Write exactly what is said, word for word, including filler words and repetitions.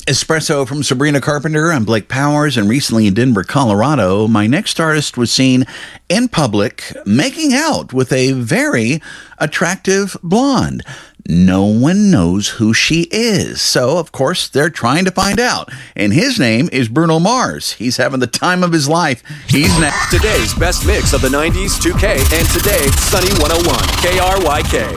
Espresso from Sabrina Carpenter. I'm Blake Powers, and recently in Denver, Colorado, my next artist was seen in public making out with a very attractive blonde. No one knows who she is, so of course they're trying to find out. And his name is Bruno Mars. He's having the time of his life. He's next. Today's best mix of the nineties, two K, and today, Sunny one oh one, K R Y K.